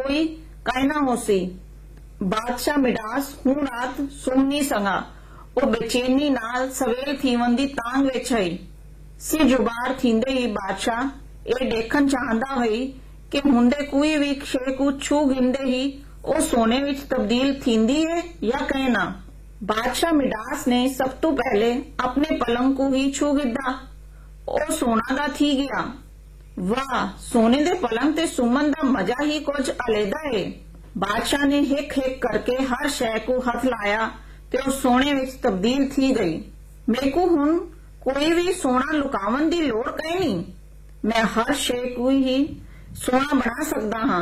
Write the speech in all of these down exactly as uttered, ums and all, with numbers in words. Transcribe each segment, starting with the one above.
कोई कहना होसी। बादशाह मिडास हूं रात सुन नहीं सका। वो बेचैनी नाल सवेल थीवन दी तांग विच हई। सिर जुबार थींदे ही बादशाह ये देखण चाहंदा हई कि हुंदे कोई भी शे को छू गिंदे ही वो सोने विच तब्दील थींदी है या कहना। बादशाह मिडास ने सब तो पहले अपने पलंग को ही छू गिद्दा। ओ सोना दा थी गया। वाह, सोने दे पलंग ते सुमन दा मजा ही कुछ अलहदा है। बादशाह ने हिक हिक करके हर शय को हथ लाया ते ओ सोने विच तब्दील थी गई। मेरे को हुण कोई भी सोना लुकावन दी लोड़ कहीं नहीं। मैं हर शय को ही सोना बना सकदा हां।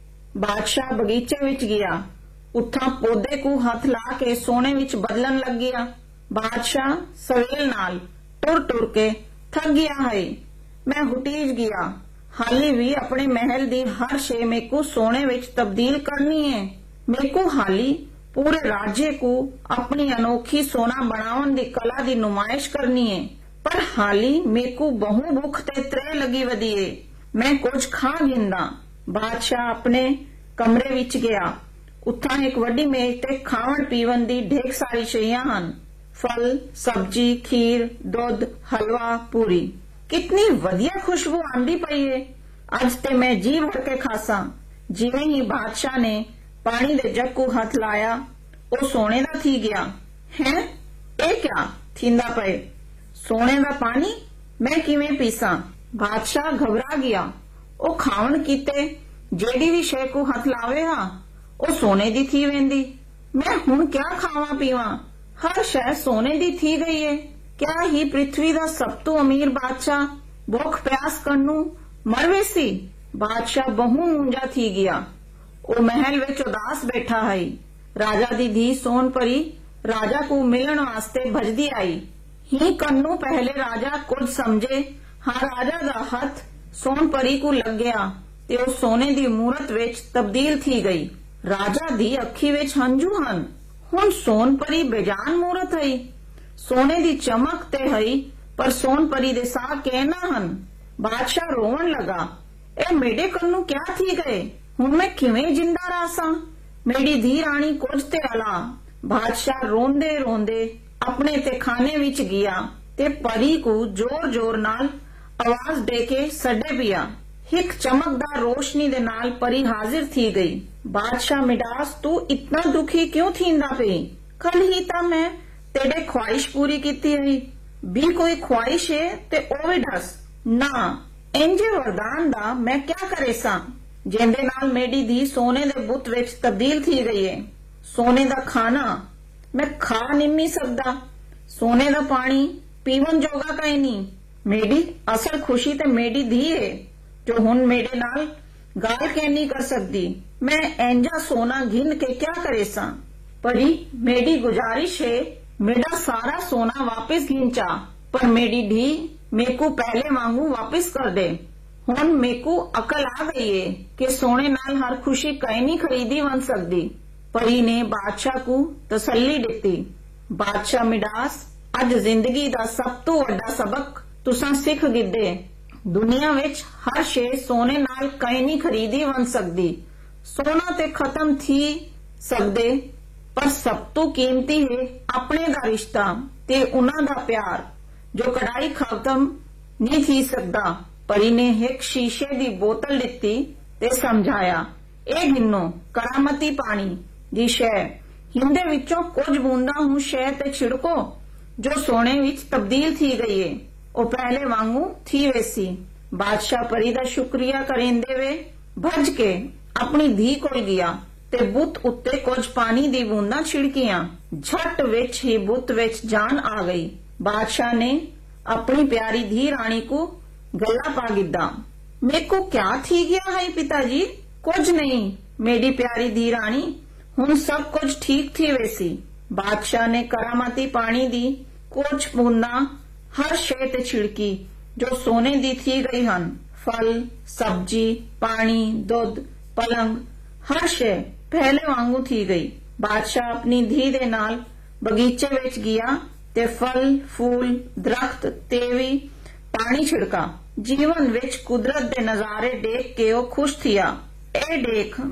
बादशाह बगीचे विच गया। उत्थां पौधे को हथ ला के सोने विच बदलन लग गया। बादशाह सवेल नाल टुर टुर के थक गया है। मैं हुटीज गया। हाली भी अपने महल दी हर शे मेरे को सोने विच तब्दील करनी है। मेरे को हाली पूरे राज्य को अपनी अनोखी सोना बनावन दी कला दी नुमाइश करनी है। पर हाली मेरे को बहु भुख ते त्रे लगी वदी है। मैं कुछ खा गिंदा। बादशाह अपने कमरे विच गया। उत्थां एक वड्डी मेज ते खावन पीवन दी ढेर सारी शैयां हन। फल, सब्जी, खीर, दुध, हलवा, पूरी। कितनी वधिया खुशबू आंदी पई है। अज ते मैं जी भर के खासा। जिवें ही बादशाह ने पानी दे जग को हथ लाया वो सोने दा थी गया। हैं, ए क्या थींदा पए? सोने दा पानी मैं किवें पीसा? बादशाह घबरा गया। ओ खावन कीते जेड़ी भी शे को हथ लावे हा ओ सोने दी थी वेंदी। मैं हुण क्या खावा पीवा? हर शय सोने दी थी गई है। क्या ही पृथ्वी दा सब तो अमीर बादशाह भुख प्यास करनू मर वेसी? बादशाह बहु ऊंजा थी गया। ओ महल विच उदास बैठा है। राजा दी धी सोन परी राजा को मिलन वास्ते भजदी आई। ही कन्नू पहले राजा कुछ समझे। हाँ, राजा दा हथ सोन परी को लग गया ते ओ सोने दी मूरत विच तब्दील थी गई। राजा दी अखी विच हंजू हन। हुण सोन परी बेजान मूरत है। सोने दी चमक ते हई पर सोन परी दे साह कहना हन। बादशाह रोवन लगा। ए मेरे कन्नू क्या थी गए? हुण मैं किवें जिंदा रासा? मेरी धी रानी कुछ ते अला। बादशाह रोंदे रोंदे अपने ते खाने विच गया ते परी को जोर जोर नाल आवाज दे के सडे पिया। हिक चमकदार रोशनी दे नाल परी हाजिर थी गई। बादशाह मिडास, तू इतना दुखी क्यों थींदा पई? कल ही ता मैं तेरे ख्वाहिश पूरी कीती है। भी कोई ख्वाहिश है ते ओ भी ढस ना। इंजे वरदान दा मैं क्या करे सा जिंदे नाल मेरी धी सोने दे बुत विच तब्दील थी गई है। सोने दा खाना मैं खा नहीं सकदा। सोने दा पानी पीवन जोगा कहीं नहीं। मेरी असल खुशी ते मेरी धी है जो हुण मेरे नाल गाल कह नहीं कर सकती। मैं इंजा सोना घिन के क्या करे सा? परी मेरी गुजारिश है मेरा सारा सोना वापस घिंचा पर मेरी धी मेरे को पहले वांगू वापस कर दे। हुण मेरे को अकल आ गई है कि सोने नाल हर खुशी कहीं नहीं खरीदी बन सकती। परी ने बादशाह को तसल्ली दिती। बादशाह मिडास, अज जिंदगी दा सब तो वड्डा सबक तुसां सिख गिदे। दुनिया विच हर शे सोने नाल कहीं नहीं खरीदी बन सकती। सोना ते खत्म थी सकदे पर सब तो कीमती है अपने दा रिश्ता ते उन्हां दा प्यार जो कड़ाई खत्म नहीं थी सकदा। परी ने एक शीशे दी बोतल दिती ते समझाया, ए गिनो करामती पानी दी शै हिंदे विचों कुछ बूंदा हूं शै ते छिड़को जो सोने विच तब्दील थी गई है। ओ पहले वांगू थी वैसी। बादशाह परी दा शुक्रिया करेंदे वे भज के अपनी धी कोल गया ते बुत उत्ते कुछ पानी दी बूंदा छिड़कियां। झट विच ही बुत विच जान आ गई। बादशाह ने अपनी प्यारी धी रानी को गला पा गिद्दा। मेरे को क्या थी गया है पिताजी? कुछ नहीं मेरी प्यारी धी रानी, हुण सब कुछ ठीक थी वैसी। बादशाह ने करामाती पानी दी कुछ बूंदा हर शे ते छिड़की जो सोने दी थी गई हन। फल, सब्जी, पानी, दुध, पलंग हर शे पहले वांगू थी गई। बादशाह अपनी धी दे नाल बगीचे विच गया ते फल, फूल, दरख्त ते भी पानी छिड़का। जीवन विच कुदरत दे नजारे देख के ओ खुश थिया। ए देख